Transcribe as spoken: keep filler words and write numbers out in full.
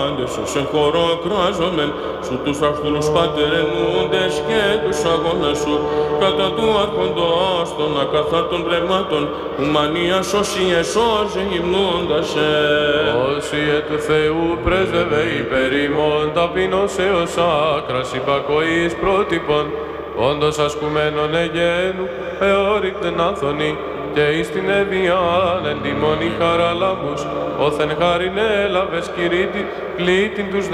Σου εν χώρο κράζομεν, σου τους αυτούς πατερενούντες και τους αγώνας σου, κατά του άρχοντος των ακαθάρτων πνευμάτων, ουμανία σώση εσώζε γυμνώντας σε. Όσιε του Θεού πρέσβευε υπέρ ημών ταπεινός έως άκρας υπακοής πρότυπων, όντως ασκουμένων εγένου, εόρυκτεν άθωνη, και εις την εβιάν εν τιμώνη χαραλάμους, όθεν χάριν έλαβες κηρύττην, κλήτην τους